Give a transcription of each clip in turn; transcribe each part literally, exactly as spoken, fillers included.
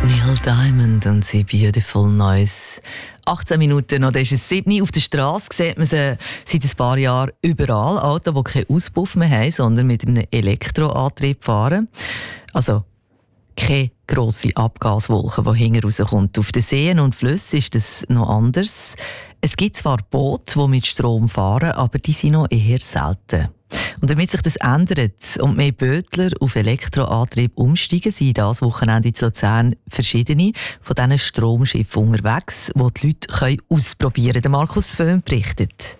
Neil Diamond und sie Beautiful Noise. achtzehn Minuten noch, das ist sieben auf der Straße, sieht man sie seit ein paar Jahren überall. Autos, die keinen Auspuff mehr haben, sondern mit einem Elektroantrieb fahren. Also keine grosse Abgaswolke, die hinten rauskommt. Auf den Seen und Flüssen ist das noch anders. Es gibt zwar Boote, die mit Strom fahren, aber die sind noch eher selten. Und damit sich das ändert und mehr Bötler auf Elektroantrieb umsteigen, sind dieses Wochenende in Luzern verschiedene von diesen Stromschiffen unterwegs, die die Leute können ausprobieren können. Markus Föhn berichtet.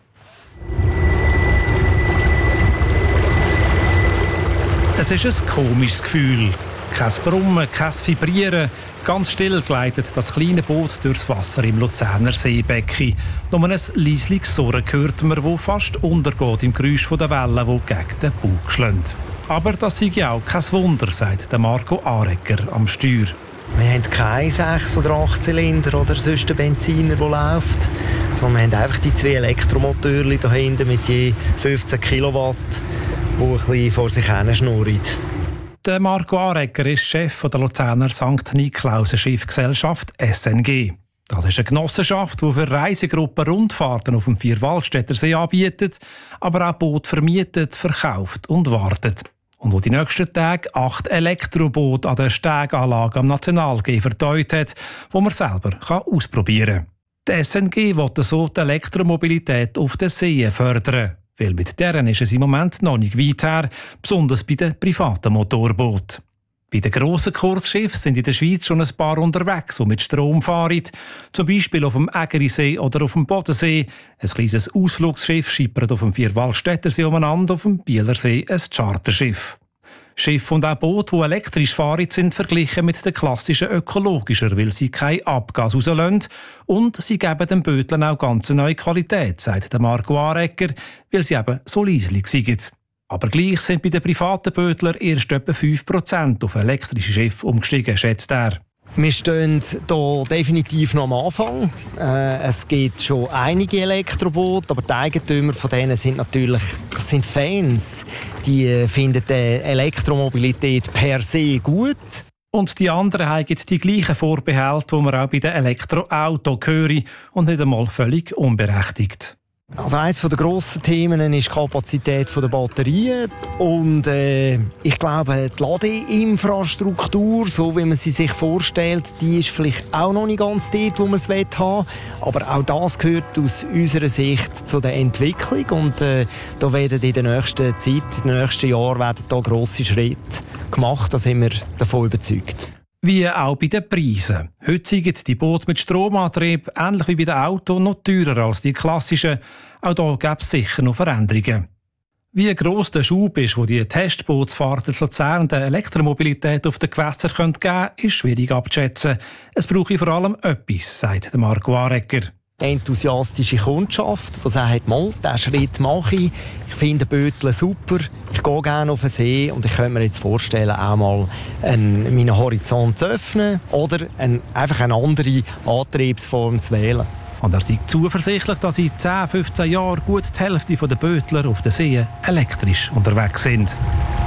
Es ist ein komisches Gefühl. Kein Brummen, kein Vibrieren. Ganz still gleitet das kleine Boot durchs Wasser im Luzerner Seebecken. Nur ein leisliches Surren hört man, das fast untergeht im Geräusch der Wellen, die gegen den Bug schlagen. Aber das sei ja auch kein Wunder, sagt Marco Arecker am Steuer. Wir haben keine sechs oder acht Zylinder oder sonst einen Benziner, der läuft. Sondern wir haben einfach die zwei Elektromotoren da hinten mit je fünfzehn Kilowatt, die ein bisschen vor sich hin schnurren. Der Marco Arecker ist Chef der Luzerner Sankt Niklausen Schiffgesellschaft S N G. Das ist eine Genossenschaft, die für Reisegruppen Rundfahrten auf dem Vierwaldstätter See anbietet, aber auch Boote vermietet, verkauft und wartet. Und wo die nächsten Tage acht Elektroboote an der Steganlage am Nationalgeh verteut hat, wo man selber kann ausprobieren kann. Die S N G will so die Elektromobilität auf den Seen fördern. Weil mit deren ist es im Moment noch nicht weit her, besonders bei den privaten Motorbooten. Bei den grossen Kursschiffen sind in der Schweiz schon ein paar unterwegs, die mit Strom fahren. Zum Beispiel auf dem Ägerisee oder auf dem Bodensee. Ein kleines Ausflugsschiff schippert auf dem Vierwaldstättersee umeinander, auf dem Bielersee ein Charterschiff. Schiffe und auch Boote, die elektrisch fahren, sind verglichen mit den klassischen ökologischer, weil sie kein Abgas rauslassen. Und sie geben den Bötlern auch ganz neue Qualität, sagt Marco Arecker, weil sie eben so leislich sind. Aber gleich sind bei den privaten Bötlern erst etwa fünf Prozent auf elektrische Schiffe umgestiegen, schätzt er. Wir stehen hier definitiv noch am Anfang. Äh, es gibt schon einige Elektroboote, aber die Eigentümer von denen sind natürlich das sind Fans. Die äh, finden die Elektromobilität per se gut. Und die anderen haben die gleichen Vorbehalte, die man auch bei den Elektroautos hören und nicht einmal völlig unberechtigt. Also eines der grossen Themen ist die Kapazität der Batterien und äh, ich glaube, die Ladeinfrastruktur, so wie man sie sich vorstellt, die ist vielleicht auch noch nicht ganz dort, wo man es haben will. Aber auch das gehört aus unserer Sicht zu der Entwicklung und äh, da werden in der nächsten Zeit, in den nächsten Jahren werden da grosse Schritte gemacht, da sind wir davon überzeugt. Wie auch bei den Preisen. Heute sind die Boote mit Stromantrieb, ähnlich wie bei den Autos, noch teurer als die klassischen. Auch hier gäbe es sicher noch Veränderungen. Wie gross der Schub ist, wo die Testbootsfahrt der Luzern der Elektromobilität auf den Gewässern geben können, ist schwierig abzuschätzen. Es brauche vor allem etwas, sagt Marco Arecker. Enthusiastische Kundschaft, die sagt, mal, diesen Schritt mache ich. Ich finde Böteln super, ich gehe gerne auf den See und ich könnte mir jetzt vorstellen, auch mal einen, meinen Horizont zu öffnen oder ein, einfach eine andere Antriebsform zu wählen. Und er ist zuversichtlich, dass in zehn, fünfzehn Jahren gut die Hälfte der Bötler auf den Seen elektrisch unterwegs sind.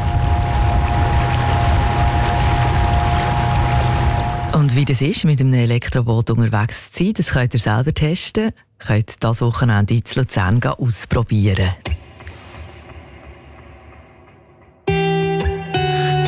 Und wie das ist, mit einem Elektroboot unterwegs zu sein, das könnt ihr selber testen. Könnt das Wochenende in Luzern ausprobieren.